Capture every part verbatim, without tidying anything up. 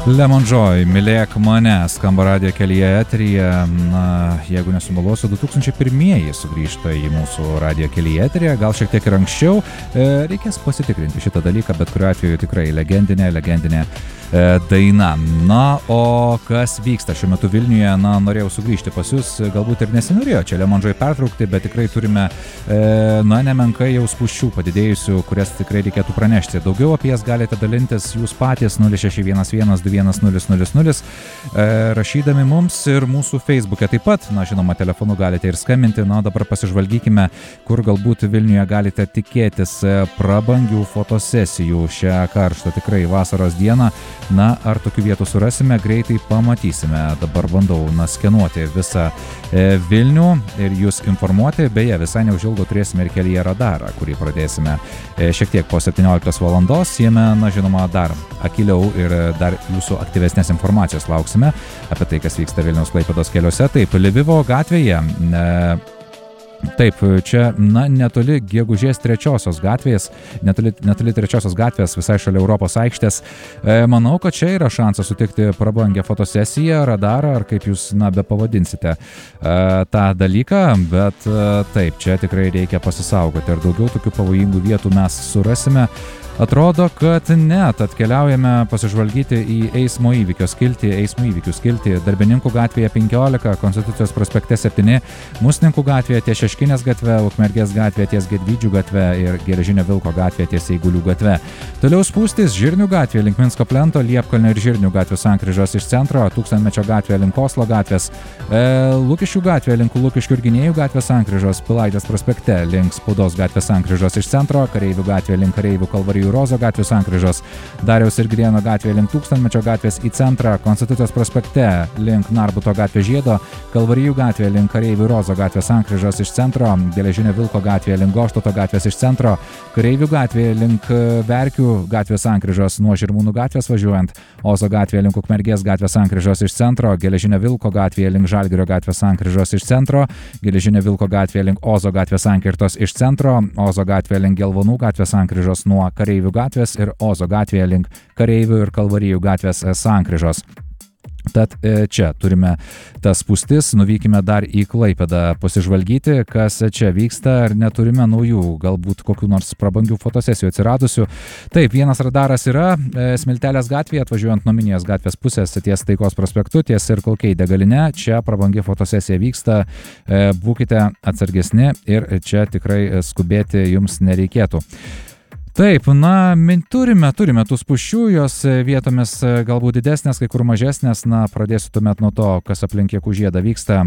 Lemon Joy, mylėk mane, skamba radijo kelyje eteryje. Na, jeigu nesumeluosiu, du tūkstančiai pirmieji sugrįžta į mūsų radijo kelyje eteryje, gal šiek tiek ir anksčiau. E, reikės pasitikrinti šitą dalyką, bet kuriuo atveju tikrai legendinė, legendinė e, daina. Na, o kas vyksta šiuo metu Vilniuje, na, norėjau sugrįžti pas jūs, galbūt ir nesinorėjo čia Lemon Joy pertraukti, bet tikrai turime, e, na, nemenkai jau spūsčių padidėjusių, kurias tikrai reikėtų pranešti. Daugiau apie jas galite dalintis jūs patys nulis šeši vienas vienas du vienas nulis nulis nulis e, rašydami mums ir mūsų Facebook'e taip pat, na žinoma, telefonu galite ir skambinti. Na, dabar pasižvalgykime, kur galbūt Vilniuje galite tikėtis prabangių fotosesijų šią karštą tikrai vasaros dieną. Na, ar tokių vietų surasime, greitai pamatysime. Dabar bandau, na, skenuoti visą e, Vilnių ir jūs informuoti. Beje, visai neužilgo turėsime ir kelyje radarą, kurį pradėsime e, šiek tiek po septynioliktos valandos. Jame, na žinoma, dar akiliau ir dar jūsų aktyvesnės informacijos lauksime apie tai, kas vyksta Vilniaus Klaipėdos keliuose. Taip, Lvivo gatvėje, e, taip, čia, na, netoli Gegužės trečiosios gatvės, netoli, netoli trečiosios gatvės, visai šalia Europos aikštės. E, manau, kad čia yra šansas sutikti prabangę fotosesiją, radarą, ar kaip jūs, na, be pavadinsite e, tą dalyką, bet e, taip, čia tikrai reikia pasisaugoti. Ir daugiau tokių pavojingų vietų mes surasime. Atrodo, kad ne, tad keliaujame pasižvalgyti į eismo įvykio skiltį, eismo įvykių skiltį Darbininkų gatvėje penkiolika, Konstitucijos prospekte septyni, Musninkų gatvėje ties Šeškinės gatve, Ukmergės gatvėje ties Gedvydžių gatve ir Geležinio Vilko gatvėje ties Eigulių gatve. Toliau spūstys Žirnių gatvėje link Minsko plento, Liepkalnio ir Žirnių gatvių sankryžos iš centro, Tūkstantmečio gatvėje link Oslo gatvės, e, Lukiškių gatvėje link Lukiškių ir Gynėjų gatvės sankryžos, Pilaitės prospekte link Spaudos gatvės sankryžos iš centro, Kareivių gatvėje link Kareivių Kalvarijų Rozo gatvės sankryžos, Dariaus ir Grieno gatvėje link Tūkstantmečio gatvės į centrą, Konstitucijos prospekte link Narbuto gatvės žiedo, Kalvarijų gatvėje link Kareivių Rozo gatvės sankryžos iš centro, Geležinio Vilko gatvėje link Goštauto gatvės iš centro, Kareivių gatvėje link Verkių gatvės sankryžos nuo Žirmūnų gatvės važiuojant, Ozo gatvėje link Ukmergės gatvės sankryžos iš centro, Geležinio Vilko gatvėje link Žalgirio gatvės sankryžos iš centro, Geležinio Vilko gatvėje link Ozo gatvės sankirtos iš centro, Ozo gatvėje link Gelvonų gatvės sankryžos nuo Kareivių gatvės ir Ozo gatvėje link Kareivių ir Kalvarijų gatvės sankryžos. Tad čia turime tas spūstis, nuvykime dar į Klaipėdą pasižvalgyti, kas čia vyksta, ar neturime naujų, galbūt kokių nors prabangių fotosesijų atsiradusių. Taip, vienas radaras yra Smiltelės gatvėje, atvažiuojant nuo Minijos gatvės pusės ties Taikos prospektu, ties ir Kolkei degaline, čia prabangi fotosesija vyksta, būkite atsargesni ir čia tikrai skubėti jums nereikėtų. Taip, na, turime, turime tų spūsčių, jos vietomis galbūt didesnės, kai kur mažesnės. Na, pradėsiu tuomet nuo to, kas aplink Kiekūžiedą vyksta.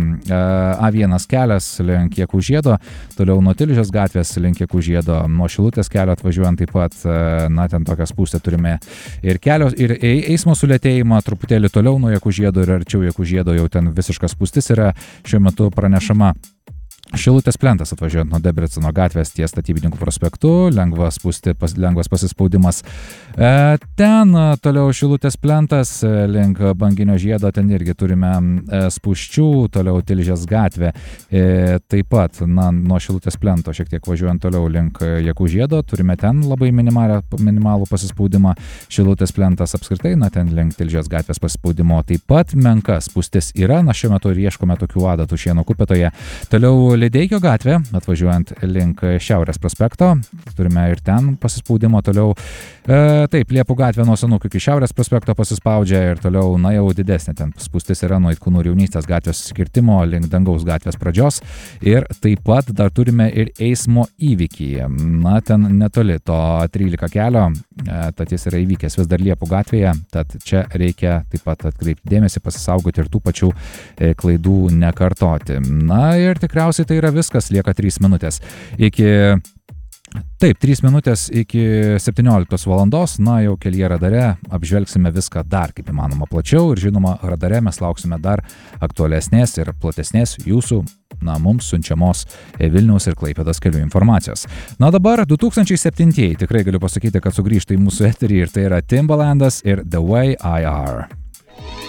A vienas kelias link Kiekūžiedo, toliau nuo Tilžės gatvės link Kiekūžiedo, nuo Šilutės kelio atvažiuojant taip pat, na, ten tokią spūstę turime ir kelio, ir eismo sulėtėjimą truputėlį toliau nuo Kiekūžiedo ir arčiau Kiekūžiedo jau ten visiškas spūstis yra šiuo metu pranešama. Šilutės plentas atvažiuojant nuo Debrecino gatvės ties Statybininkų prospektu, lengvas, pusti, pas, lengvas pasispaudimas. E, ten toliau Šilutės plentas link Banginio žiedo, ten irgi turime e, spūsčių, toliau Tilžės gatvė. E, taip pat, na, nuo Šilutės plento šiek tiek važiuojant toliau link Kiekūžiedo, turime ten labai minimalų pasispaudimą. Šilutės plentas apskritai, na, ten link Tilžės gatvės pasispaudimo taip pat menka spūstis yra, na, šiuo metu ir ieškome tokių adatų Šieno kupetoje. Toliau Lideikio gatvė, atvažiuojant link Šiaurės prospekto, turime ir ten pasispaudimo toliau. E, taip, Liepų gatvė nuo Senukų iki Šiaurės prospekto pasispaudžia ir toliau, na, jau didesnė ten spūstis yra nuo Itkūnų ir Jaunystės gatvės skirtimo link Dangaus gatvės pradžios. Ir taip pat dar turime ir eismo įvykį. Na, ten netoli to trylika kelio, e, tad jis yra įvykęs vis dar Liepų gatvėje, tad čia reikia taip pat atkreipti dėmesį, pasisaugoti ir tų pačių e, klaidų nekartoti. Na ir tikriausiai tai yra viskas, lieka trys minutės iki, taip, trys minutės iki septynioliktos valandos, na jau kelyje radare apžvelgsime viską dar kaip įmanoma plačiau ir žinoma, radare mes lauksime dar aktualesnės ir platesnės jūsų, na, mums siunčiamos Vilniaus ir Klaipėdos kelių informacijos. Na dabar du tūkstančiai septintieji, tikrai galiu pasakyti, kad sugrįžta į mūsų eterį ir tai yra Timbalandas ir The Way I Are.